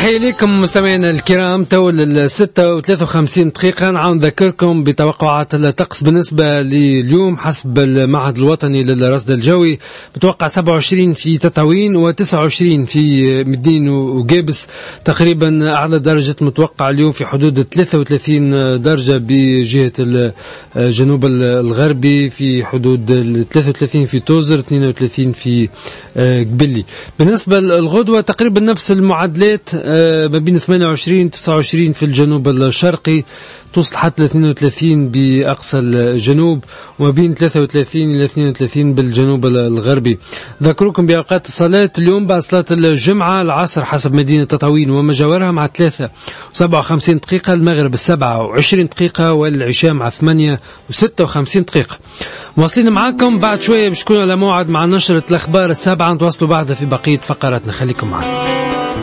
تحية لكم مستمعينا الكرام. تول 6:53 دقيقة. نعاود نذكركم بتوقعات الطقس بالنسبة لليوم حسب المعهد الوطني للرصد الجوي. متوقع 27 في تطاوين و29 في مدين وقابس. تقريبا أعلى درجة متوقع اليوم في حدود 33 درجة بجهة الجنوب الغربي، في حدود 33 في توزر، 32 في قبلي. بالنسبة للغدوة تقريبا نفس المعدلات، ما بين 28 29 في الجنوب الشرقي، توصل حتى 32 بأقصى الجنوب، وما بين 33 إلى 32 بالجنوب الغربي. ذكركم بأوقات الصلاة اليوم بعد صلاة الجمعة العصر حسب مدينة تطاوين وما جاورها مع 3:57 دقيقة، المغرب 7:20 دقيقة، والعشاء مع 8:56 دقيقة. مواصلين معاكم بعد شوية باش تكونوا على موعد مع نشرة الأخبار 7، نتواصلوا بعدها في بقية فقراتنا. خليكم معنا.